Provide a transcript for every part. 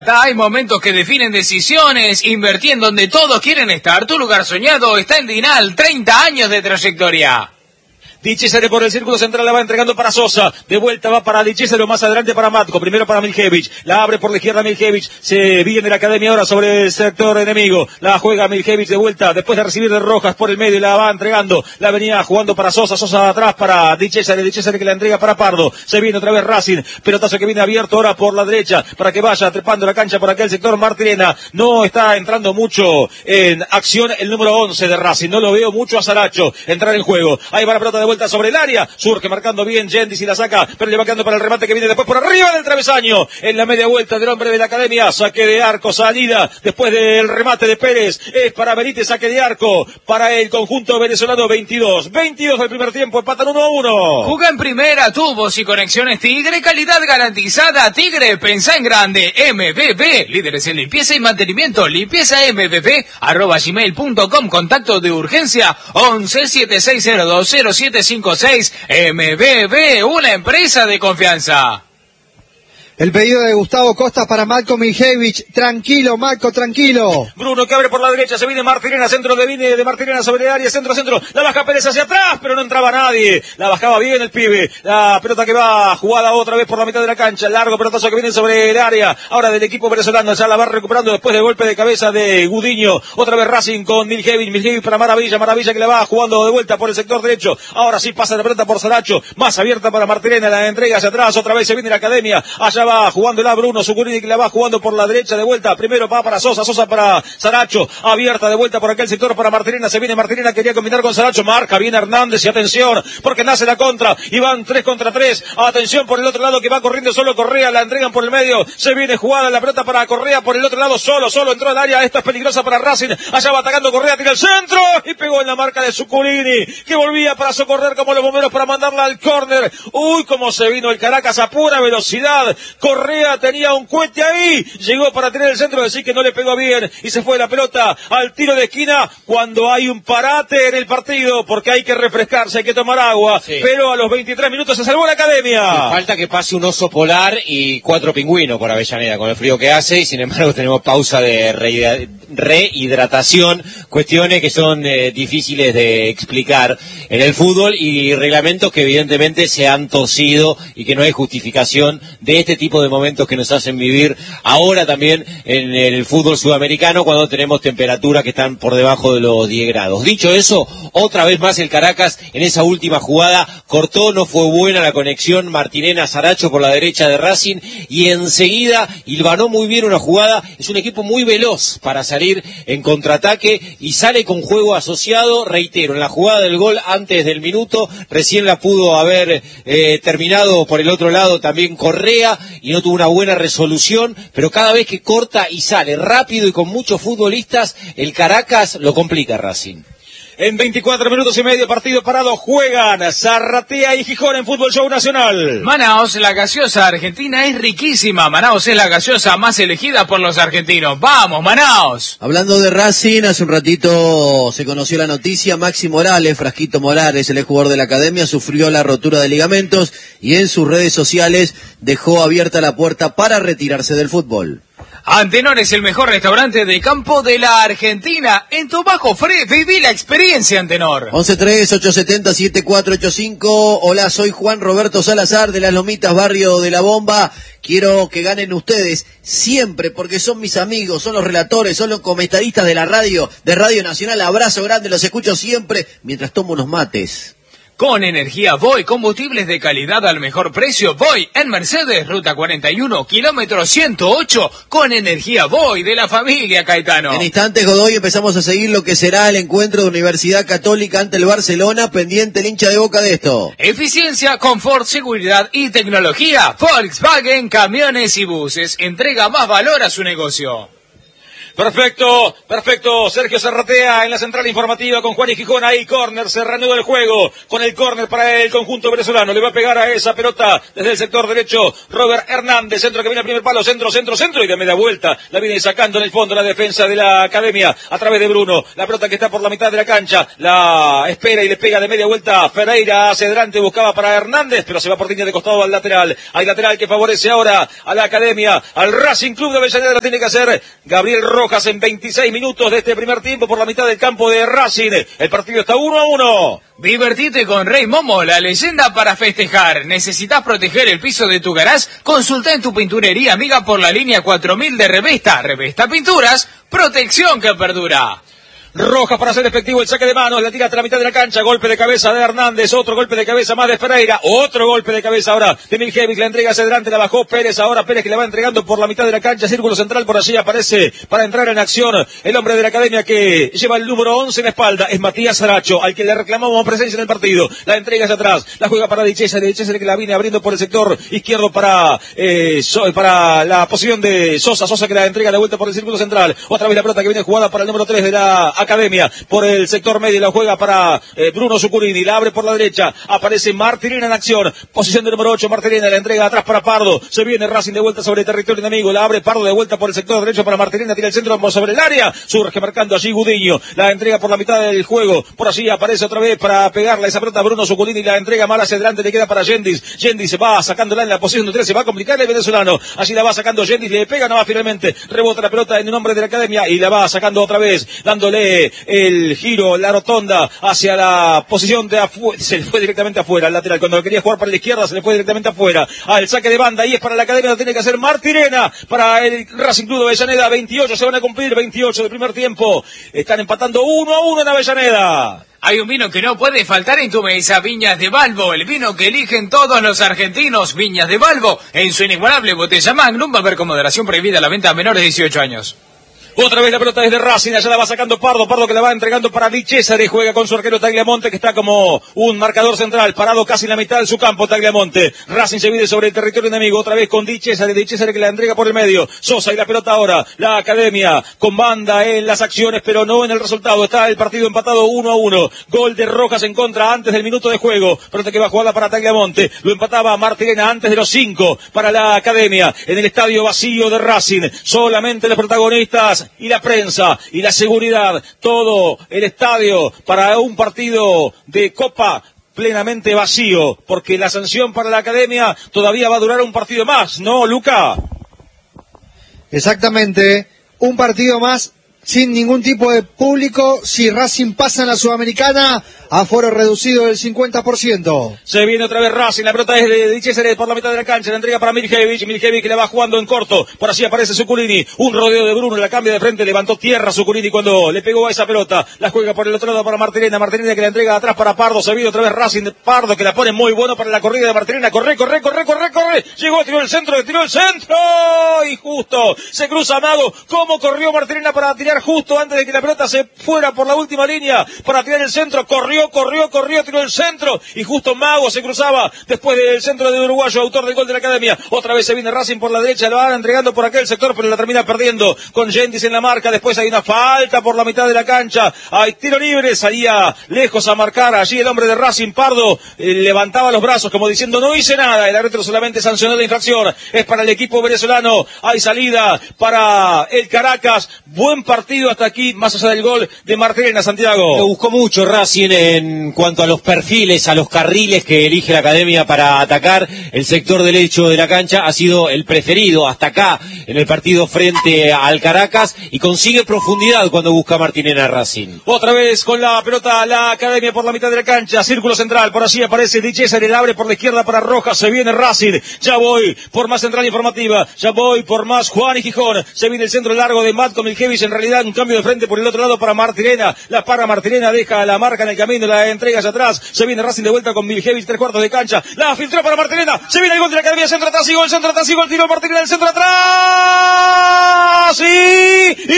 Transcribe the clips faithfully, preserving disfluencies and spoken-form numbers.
Hay momentos que definen decisiones, invertí en donde todos quieren estar. Tu lugar soñado está en Dinal, treinta años de trayectoria. Di Cesare por el círculo central, la va entregando para Sosa, de vuelta va para Di Cesare, más adelante para Matko, primero para Miljevich, la abre por la izquierda Miljevich, se viene la academia ahora sobre el sector enemigo, la juega Miljevich de vuelta, después de recibir de Rojas por el medio, la va entregando, la venía jugando para Sosa, Sosa atrás para Di Cesare, Di Cesare que la entrega para Pardo, se viene otra vez Racing, pelotazo que viene abierto ahora por la derecha, para que vaya trepando la cancha por aquel sector Martirena, no está entrando mucho en acción el número once de Racing, no lo veo mucho a Saracho entrar en juego, ahí va la pelota de vuelta sobre el área, surge marcando bien Gendis y la saca, pero le va quedando para el remate que viene después por arriba del travesaño, en la media vuelta del hombre de la academia, saque de arco, salida, después del remate de Pérez, es para Benítez, saque de arco, para el conjunto venezolano, veintidós, veintidós del primer tiempo, empatan uno a uno. Juega en primera, tubos y conexiones Tigre, calidad garantizada, Tigre, pensá en grande, M V P, líderes en limpieza y mantenimiento, limpieza M V P, arroba gmail punto com, contacto de urgencia, once siete seis cero dos cero siete cinco seis, M V P, una empresa de confianza. El pedido de Gustavo Costa para Matko Miljevich. Tranquilo, Matko, tranquilo. Bruno que abre por la derecha, se viene Martirena, centro de viene de Martirena sobre el área, centro, centro. La baja Pérez hacia atrás, pero no entraba nadie. La bajaba bien el pibe. La pelota que va jugada otra vez por la mitad de la cancha. Largo pelotazo que viene sobre el área. Ahora del equipo venezolano, ya la va recuperando después del golpe de cabeza de Gudiño. Otra vez Racing con Miljevich. Miljevich para Maravilla. Maravilla que la va jugando de vuelta por el sector derecho. Ahora sí pasa la pelota por Saracho. Más abierta para Martirena. La entrega hacia atrás. Otra vez se viene la academia. Allá va jugando la Bruno Zucurini que la va jugando por la derecha de vuelta. Primero va para Sosa, Sosa para Saracho. Abierta de vuelta por aquel sector para Martirena. Se viene Martirena, quería combinar con Saracho. Marca bien Hernández y atención, porque nace la contra. Y van tres contra tres. Atención por el otro lado que va corriendo solo Correa. La entregan por el medio. Se viene jugada la pelota para Correa por el otro lado. Solo, solo entró al área. Esta es peligrosa para Racing. Allá va atacando Correa. Tira el centro y pegó en la marca de Zucurini, que volvía para socorrer como los bomberos para mandarla al córner. Uy, cómo se vino el Caracas a pura velocidad. Correa tenía un cohete ahí, llegó para tener el centro, decir que no le pegó bien y se fue la pelota al tiro de esquina cuando hay un parate en el partido, porque hay que refrescarse, hay que tomar agua, sí. Pero a los veintitrés minutos se salvó la academia. Sí, falta que pase un oso polar y cuatro pingüinos por Avellaneda con el frío que hace, y sin embargo tenemos pausa de re rehidratación, cuestiones que son eh, difíciles de explicar en el fútbol y reglamentos que evidentemente se han torcido y que no hay justificación de este tipo de momentos que nos hacen vivir ahora también en el fútbol sudamericano cuando tenemos temperaturas que están por debajo de los diez grados. Dicho eso, otra vez más el Caracas en esa última jugada cortó, no fue buena la conexión Martirena-Saracho por la derecha de Racing y enseguida hilvanó muy bien una jugada. Es un equipo muy veloz para salir en contraataque y sale con juego asociado, reitero, en la jugada del gol antes del minuto, recién la pudo haber eh, terminado por el otro lado también Correa y no tuvo una buena resolución, pero cada vez que corta y sale rápido y con muchos futbolistas, el Caracas lo complica Racing. En veinticuatro minutos y medio, partido parado, juegan Zarratea y Gijón en Fútbol Show Nacional. Manaos, la gaseosa argentina es riquísima. Manaos es la gaseosa más elegida por los argentinos. ¡Vamos, Manaos! Hablando de Racing, hace un ratito se conoció la noticia. Maxi Morales, Frasquito Morales, el exjugador de la academia, sufrió la rotura de ligamentos y en sus redes sociales dejó abierta la puerta para retirarse del fútbol. Antenor es el mejor restaurante de campo de la Argentina. En tu bajo Fred, viví la experiencia, Antenor. once tres, ocho siete cero, siete cuatro ocho cinco. Hola, soy Juan Roberto Salazar de Las Lomitas, barrio de La Bomba. Quiero que ganen ustedes siempre, porque son mis amigos, son los relatores, son los comentaristas de la radio, de Radio Nacional. Abrazo grande, los escucho siempre mientras tomo unos mates. Con energía Voy, combustibles de calidad al mejor precio. Voy en Mercedes, ruta cuarenta y uno, kilómetro ciento ocho, con energía Voy de la familia Caetano. En instantes, Godoy, empezamos a seguir lo que será el encuentro de Universidad Católica ante el Barcelona, pendiente el hincha de Boca de esto. Eficiencia, confort, seguridad y tecnología. Volkswagen, camiones y buses, entrega más valor a su negocio. Perfecto, perfecto. Sergio Serratea en la central informativa con Juan y Gijón. Ahí córner, se reanuda el juego con el córner para el conjunto venezolano. Le va a pegar a esa pelota desde el sector derecho Robert Hernández. Centro que viene al primer palo, centro, centro, centro y de media vuelta. La viene sacando en el fondo la defensa de la Academia a través de Bruno. La pelota que está por la mitad de la cancha. La espera y le pega de media vuelta Ferreira hacia adelante. Buscaba para Hernández, pero se va por línea de costado al lateral. Hay lateral que favorece ahora a la Academia, al Racing Club de Avellaneda. Lo tiene que hacer Gabriel Rojas en veintiséis minutos de este primer tiempo por la mitad del campo de Racing. El partido está uno a uno. Divertite con Rey Momo, la leyenda para festejar. ¿Necesitas proteger el piso de tu garage? Consulta en tu pinturería amiga por la línea cuatro mil de Revesta. Revesta Pinturas, protección que perdura. Rojas para hacer efectivo el saque de manos, la tira hasta la mitad de la cancha, golpe de cabeza de Hernández, otro golpe de cabeza más de Ferreira, otro golpe de cabeza ahora de Miljevic, la entrega hacia adelante, la bajó Pérez, ahora Pérez que la va entregando por la mitad de la cancha, círculo central, por allí aparece para entrar en acción el hombre de la Academia que lleva el número once en la espalda, es Matías Aracho, al que le reclamamos presencia en el partido, la entrega hacia atrás, la juega para Di Cesare, Di Cesare que la viene abriendo por el sector izquierdo para, eh, so, para la posición de Sosa, Sosa que la entrega de vuelta por el círculo central, otra vez la pelota que viene jugada para el número tres de la Academia, por el sector medio, la juega para eh, Bruno Zucurini, la abre por la derecha, aparece Martirena en acción, posición de número ocho, Martirena, la entrega atrás para Pardo, se viene Racing de vuelta sobre el territorio enemigo, la abre Pardo de vuelta por el sector derecho para Martirena, tira el centro sobre el área, surge marcando allí Gudiño, la entrega por la mitad del juego, por allí aparece otra vez para pegarla esa pelota Bruno Zucurini, la entrega mal hacia adelante, le queda para Yendis, Yendis va sacándola en la posición de tres, se va a complicar el venezolano, allí la va sacando Yendis, le pega, no va finalmente, rebota la pelota en el nombre de la Academia y la va sacando otra vez, dándole el giro, la rotonda hacia la posición de afuera, se le fue directamente afuera, al lateral, cuando quería jugar para la izquierda se le fue directamente afuera, al saque de banda, y es para la Academia, lo tiene que hacer Martirena, para el Racing Club de Avellaneda, veintiocho, se van a cumplir, veintiocho del primer tiempo, están empatando uno a uno en Avellaneda. Hay un vino que no puede faltar en tu mesa, Viñas de Balbo, el vino que eligen todos los argentinos, Viñas de Balbo, en su inigualable botella Magnum, va a haber con moderación prohibida la venta a menores de dieciocho años. Otra vez la pelota desde Racing, allá la va sacando Pardo, Pardo que la va entregando para Di Cesare, juega con su arquero Tagliamonte que está como un marcador central, parado casi en la mitad de su campo Tagliamonte. Racing se vive sobre el territorio enemigo, otra vez con Di Cesare, Di Cesare que la entrega por el medio, Sosa y la pelota ahora, la Academia con banda en las acciones pero no en el resultado, está el partido empatado uno a uno, gol de Rojas en contra antes del minuto de juego, pelota que va jugada para Tagliamonte, lo empataba Martirena antes de los cinco para la Academia, en el estadio vacío de Racing, solamente los protagonistas y la prensa y la seguridad, todo el estadio para un partido de Copa plenamente vacío, porque la sanción para la Academia todavía va a durar un partido más, ¿no, Luca? Exactamente, un partido más sin ningún tipo de público. Si Racing pasa en la Sudamericana, aforo reducido del cincuenta por ciento. Se viene otra vez Racing, la pelota es de Di Cesare por la mitad de la cancha, la entrega para Miljevic, Miljevic que la va jugando en corto, por así aparece Zuculini, un rodeo de Bruno, la cambia de frente, levantó tierra Zuculini cuando le pegó a esa pelota, la juega por el otro lado para Martirena, Martirena que la entrega atrás para Pardo, se viene otra vez Racing, Pardo que la pone muy bueno para la corrida de Martirena, corre, corre, corre, corre, corre, llegó, tiró el centro, tiró el centro, y justo, se cruza Mago, cómo corrió Martirena para tirar justo antes de que la pelota se fuera por la última línea, para tirar el centro, corrió, corrió, corrió, tiró el centro, y justo Mago se cruzaba después del centro de Uruguayo, autor del gol de la Academia, otra vez se viene Racing por la derecha, lo van entregando por aquel sector, pero la termina perdiendo con Yendis en la marca, después hay una falta por la mitad de la cancha, hay tiro libre, salía lejos a marcar allí el hombre de Racing, Pardo, eh, levantaba los brazos como diciendo no hice nada, el árbitro solamente sancionó la infracción, es para el equipo venezolano, hay salida para el Caracas, buen partido hasta aquí, más allá del gol de Martirena, Santiago. Lo buscó mucho Racing en cuanto a los perfiles, a los carriles que elige la Academia para atacar. El sector derecho de la cancha ha sido el preferido hasta acá en el partido frente al Caracas y consigue profundidad cuando busca Martirena Racing. Otra vez con la pelota la Academia por la mitad de la cancha, círculo central, por allí aparece Di Cesare, le abre por la izquierda para Rojas, se viene Racing, ya voy por más central informativa, ya voy por más Juan y Gijón, se viene el centro largo de Matko Miljevic, en realidad un cambio de frente por el otro lado para Martirena, la para Martirena, deja la marca en el camino, la entrega hacia atrás, se viene Racing de vuelta con Miljevic, tres cuartos de cancha, la filtró para Martirena, se viene el gol de la Academia, centro atrás y gol, centro atrás y gol, tiro Martirena, el centro atrás, y, y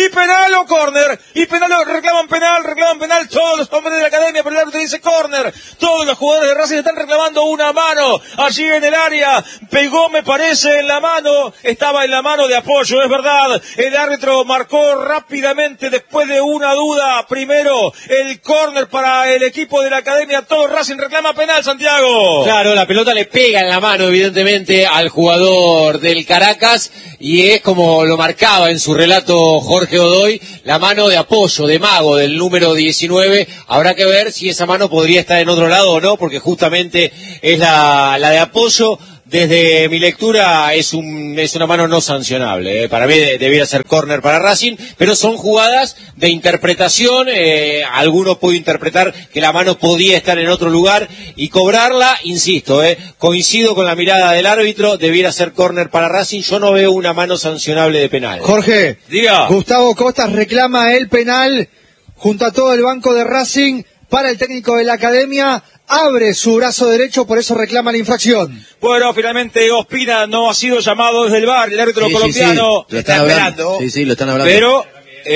y penal o córner, y penal, reclaman penal, reclaman penal todos los hombres de la academia, pero el árbitro dice córner. Todos los jugadores de Racing están reclamando una mano allí en el área. Pegó, me parece, en la mano, estaba en la mano de apoyo, es verdad. El árbitro marcó rápidamente después de una duda. Primero el córner para el equipo de la academia. Todo Racing reclama penal, Santiago. Claro, la pelota le pega en la mano, evidentemente, al jugador del Caracas, y es como lo marcaba en su relato Jorge Godoy, la mano de apoyo, de mago, del número diecinueve. Habrá que ver si esa mano podría estar en otro lado o no, porque justamente es la, la de apoyo. Desde mi lectura es un es una mano no sancionable, ¿eh? Para mí de, debiera ser córner para Racing, pero son jugadas de interpretación. eh, algunos pueden interpretar que la mano podía estar en otro lugar y cobrarla, insisto, eh, coincido con la mirada del árbitro, debiera ser córner para Racing. Yo no veo una mano sancionable de penal. Jorge, diga. Gustavo Costas reclama el penal junto a todo el banco de Racing para el técnico de la academia. Abre su brazo derecho, por eso reclama la infracción. Bueno, finalmente Ospina no ha sido llamado desde el V A R, el árbitro Sí, colombiano sí, sí. Lo están está hablando. esperando. Sí, sí, lo están hablando. Pero,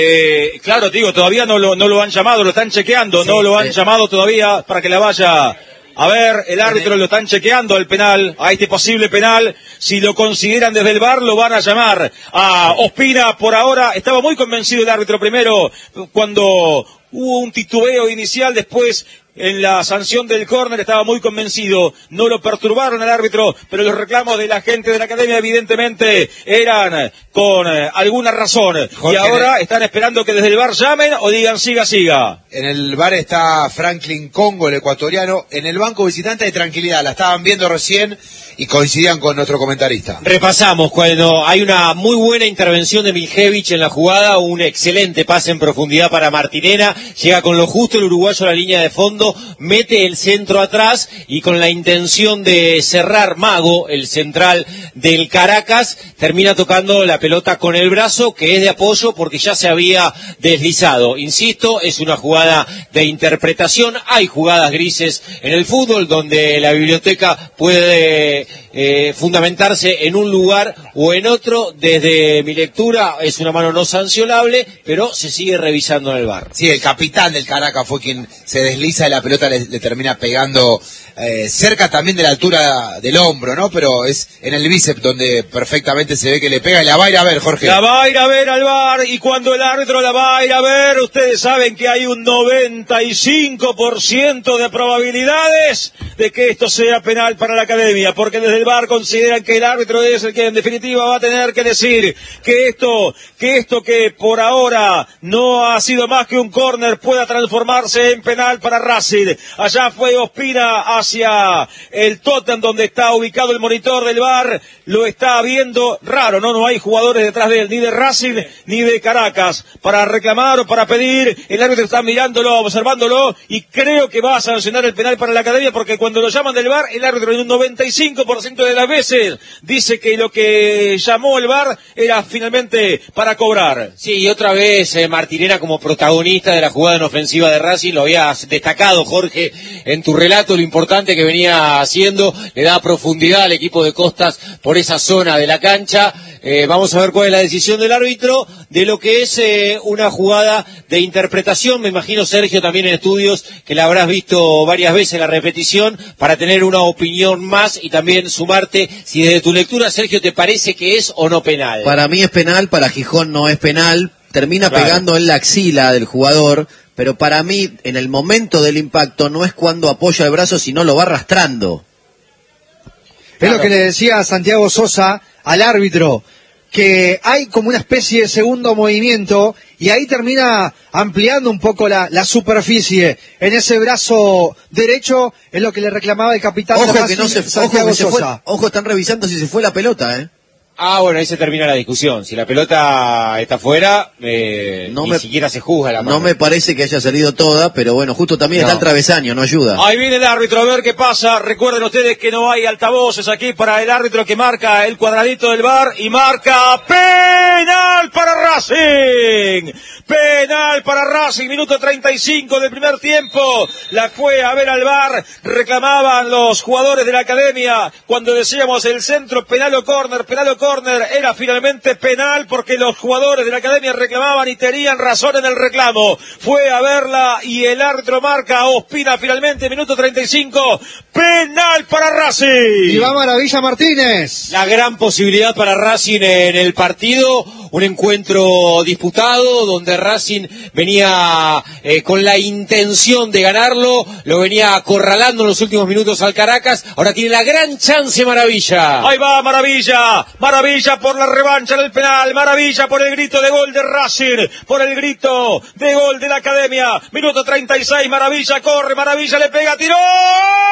eh, claro, digo, todavía no lo, no lo han llamado, lo están chequeando, Sí, no lo han sí. llamado todavía para que la vaya a ver. El árbitro lo están chequeando el penal, a este posible penal. Si lo consideran desde el V A R, lo van a llamar a Ospina. Por ahora estaba muy convencido el árbitro primero cuando hubo un titubeo inicial, después en la sanción del córner estaba muy convencido, no lo perturbaron al árbitro, pero los reclamos de la gente de la academia evidentemente eran con eh, alguna razón. Jorge, y ahora están esperando que desde el V A R llamen o digan siga, siga. En el V A R está Franklin Congo, el ecuatoriano. En el banco visitante hay tranquilidad, la estaban viendo recién y coincidían con nuestro comentarista. Repasamos, cuando hay una muy buena intervención de Miljevich en la jugada, un excelente pase en profundidad para Martinena, llega con lo justo el uruguayo a la línea de fondo, mete el centro atrás y con la intención de cerrar Mago, el central del Caracas, termina tocando la pelota con el brazo, que es de apoyo porque ya se había deslizado. Insisto, es una jugada de interpretación. Hay jugadas grises en el fútbol donde la biblioteca puede eh, fundamentarse en un lugar o en otro. Desde mi lectura es una mano no sancionable, pero se sigue revisando en el V A R. Sí, el capitán del Caracas fue quien se desliza y la pelota le, le termina pegando eh, cerca también de la altura del hombro, ¿no? Pero es en el bíceps donde perfectamente se ve que le pega y la va a ir a ver, Jorge. La va a ir a ver al V A R, y cuando el árbitro la va a ir a ver, ustedes saben que hay un noventa y cinco por ciento de probabilidades de que esto sea penal para la academia, porque desde el V A R consideran que el árbitro es el que en definitiva va a tener que decir que esto, que esto que por ahora no ha sido más que un córner pueda transformarse en penal para Racing. Allá fue Ospina hacia el Tottenham, donde está ubicado el monitor del V A R, lo está viendo. Raro, no, no hay jugadores detrás de él, ni de Racing ni de Caracas, para reclamar o para pedir. El árbitro está mirándolo, observándolo, y creo que va a sancionar el penal para la academia, porque cuando lo llaman del V A R, el árbitro en un noventa y cinco por ciento de las veces dice que lo que llamó el V A R era finalmente para cobrar. Sí, y otra vez eh, Martinena como protagonista de la jugada en ofensiva de Racing. Lo habías destacado, Jorge, en tu relato, lo importante que venía haciendo. Le da profundidad al equipo de Costas por esa zona de la cancha. Eh, vamos a ver cuál es la decisión del árbitro de lo que es eh, una jugada de interpretación. Me imagino, Sergio, también en estudios, que la habrás visto varias veces la repetición para tener una opinión más y también sumarte si desde tu lectura, Sergio, te parece que es o no penal. Para mí es penal, para Gijón no es penal, termina Claro. pegando en la axila del jugador, pero para mí en el momento del impacto no es cuando apoya el brazo, sino lo va arrastrando. Es lo que le decía Santiago Sosa al árbitro, que hay como una especie de segundo movimiento y ahí termina ampliando un poco la, la superficie en ese brazo derecho. Es lo que le reclamaba el capitán Ojo de que no se, ojo Santiago que se fue, Sosa. ojo, están revisando si se fue la pelota, ¿eh? Ah, bueno, ahí se termina la discusión. Si la pelota está fuera, eh, No ni me- siquiera se juzga la mano. No me parece que haya salido toda, pero bueno, justo también No. está el travesaño, no ayuda. Ahí viene el árbitro a ver qué pasa. Recuerden ustedes que no hay altavoces aquí para el árbitro, que marca el cuadradito del V A R y marca penal para Racing. Racing. Penal para Racing, minuto treinta y cinco del primer tiempo. La fue a ver al V A R, reclamaban los jugadores de la academia cuando decíamos el centro, penal o córner, penal o córner, era finalmente penal porque los jugadores de la academia reclamaban y tenían razón en el reclamo. Fue a verla y el árbitro marca, Ospina finalmente, minuto treinta y cinco, penal para Racing. Y va Maravilla Martínez. La gran posibilidad para Racing en el partido, un encuentro disputado donde Racing venía eh, con la intención de ganarlo, lo venía acorralando en los últimos minutos al Caracas, ahora tiene la gran chance Maravilla. Ahí va Maravilla, Maravilla por la revancha del penal, Maravilla por el grito de gol de Racing, por el grito de gol de la academia, minuto treinta y seis, Maravilla corre, Maravilla le pega, tiró.